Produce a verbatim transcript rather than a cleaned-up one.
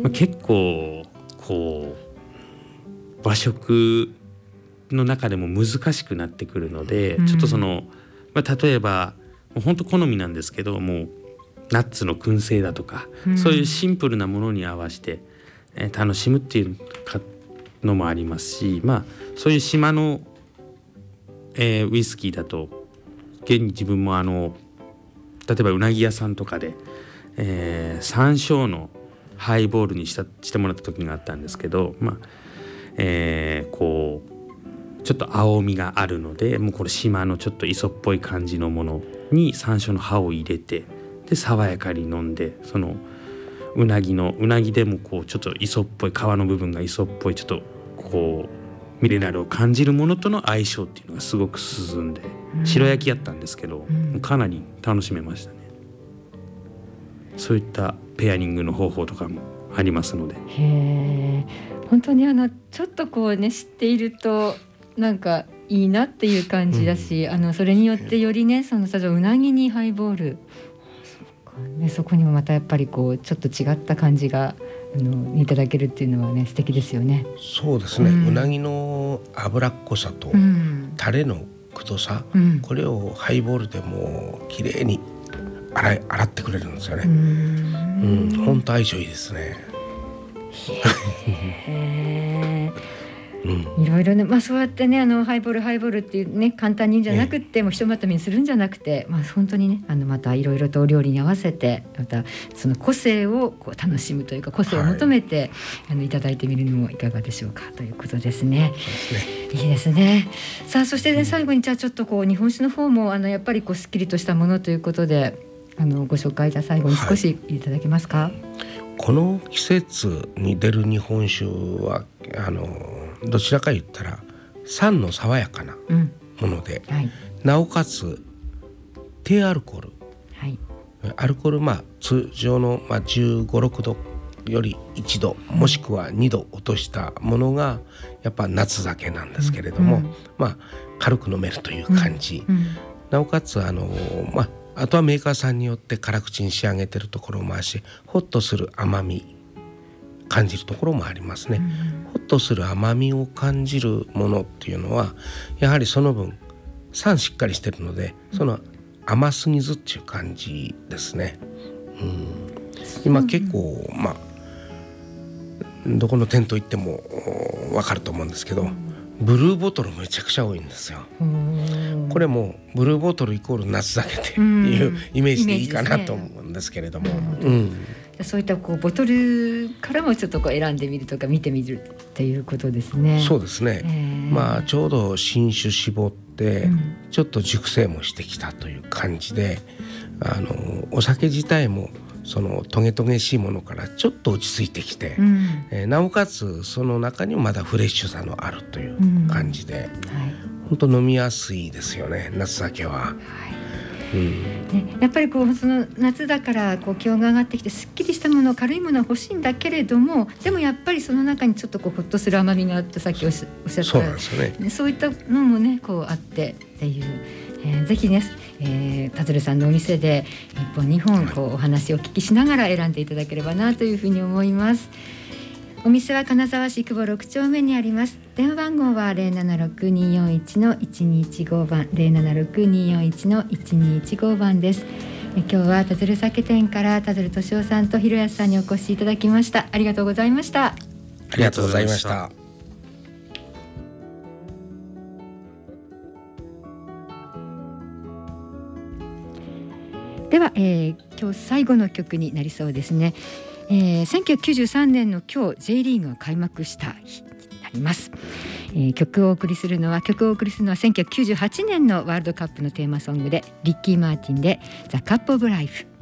まあ、結構こう和食の中でも難しくなってくるので、うん、ちょっとその、まあ、例えばもう本当好みなんですけどもナッツの燻製だとか、うん、そういうシンプルなものに合わせて、えー、楽しむっていうのもありますし、まあ、そういう島の、えー、ウイスキーだと現に自分もあの例えばうなぎ屋さんとかで、えー、山椒のハイボールにしたしてもらった時があったんですけど、まあえー、こうちょっと青みがあるのでもうこれ島のちょっと磯っぽい感じのものに山椒の葉を入れてで爽やかに飲んでそのうなぎのうなぎでもこうちょっと磯っぽい皮の部分が磯っぽいちょっとこうミネラルを感じるものとの相性っていうのがすごく進んで、うん、白焼きやったんですけど、うん、かなり楽しめましたね。そういったペアリングの方法とかもありますので。 へー、本当にあのちょっとこうね知っているとなんかいいなっていう感じだし、うん、あのそれによってよりねその例えばうなぎにハイボールね、そこにもまたやっぱりこうちょっと違った感じがあのいただけるっていうのはね素敵ですよね。 そうですね、うん、うなぎの脂っこさと、うん、タレのくどさ、うん、これをハイボールでもきれいに洗い洗ってくれるんですよね。うん、うん、本当相性いいですね。 へーうん、いろいろね、まあ、そうやってねあのハイボールハイボールっていうね簡単にじゃなくて、ええ、もうひとまとめにするんじゃなくて、まあ、本当にねあのまたいろいろとお料理に合わせてまたその個性をこう楽しむというか個性を求めて、はい、あのいただいてみるのもいかがでしょうかということですね。そうですね、いいですね。さあそして、ね、最後にじゃあちょっとこう日本酒の方もあのやっぱりこうすっきりとしたものということであのご紹介じゃあ最後に少しいただけますか。はい、 この季節に出る日本酒はあのどちらか言ったら酸の爽やかなもので、うんはい、なおかつ低アルコール、はい、アルコールまあ通常のまあじゅうご、ろくどよりいちどもしくはにど落としたものがやっぱ夏酒なんですけれども、うん、まあ軽く飲めるという感じ、うんうん、なおかつあのまああとはメーカーさんによって辛口に仕上げてるところもあるしホッとする甘み感じるところもありますね。うん、ホッとする甘みを感じるものっていうのはやはりその分酸しっかりしてるのでその甘すぎずっていう感じですね。うん、今結構まあどこの店頭行っても分かると思うんですけどブルーボトルめちゃくちゃ多いんですよ。これもブルーボトルイコール夏酒っていうイメージでいいかなと思うんですけれども、うん、 そういったこうボトルからもちょっとこう選んでみるとか見てみるっていうことですね。 そうですね、えー、まあちょうど新酒絞ってちょっと熟成もしてきたという感じで、あのお酒自体もそのトゲトゲしいものからちょっと落ち着いてきて、うんえー、なおかつその中にもまだフレッシュさのあるという感じで、うんはい、本当飲みやすいですよね夏酒は。はいうんね、やっぱりこうその夏だからこう気温が上がってきてすっきりしたもの軽いものは欲しいんだけれどもでもやっぱりその中にちょっとこうホッとする甘みがあってさっきおっしゃったそうなんですよね。 そういったのもねこうあってっていう、えー、ぜひね、えー、田鶴さんのお店でいっぽんにほんこうお話をお聞きしながら選んでいただければなというふうに思います。お店は金沢市久保ろく丁目にあります。電話番号は ゼロななろくにーよんいちのいちにいちご 番 ゼロななろくにーよんいちのいちにいちご 番です。え今日は田鶴酒店から田鶴俊夫さんと広安さんにお越しいただきました。ありがとうございました。 ありがとうございました。 では、えー、今日最後の曲になりそうですね。えー、せんきゅうひゃくきゅうじゅうさんねんの今日 J リーグが開幕した日になります。えー、曲をお送りするのは曲をお送りするのはせんきゅうひゃくきゅうじゅうはちねんのワールドカップのテーマソングでリッキー・マーティンで The Cup of Life。